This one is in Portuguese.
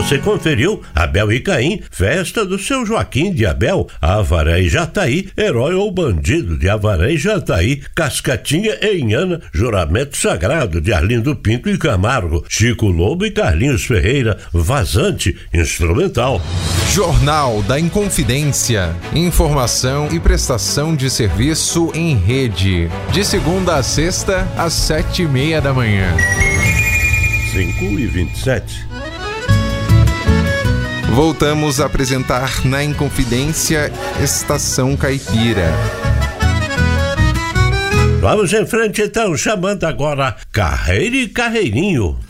você conferiu Abel e Caim, festa do seu Joaquim de Abel, Avaré e Jataí, Herói ou Bandido de Avaré e Jataí, Cascatinha e Inhana, Juramento Sagrado de Arlindo Pinto e Camargo, Chico Lobo e Carlinhos Ferreira, Vazante, instrumental. Jornal da Inconfidência, informação e prestação de serviço em rede, de segunda a sexta às 7:30 da manhã. 5h27. Voltamos a apresentar na Inconfidência Estação Caipira. Vamos em frente então, chamando agora Carreira e Carreirinho.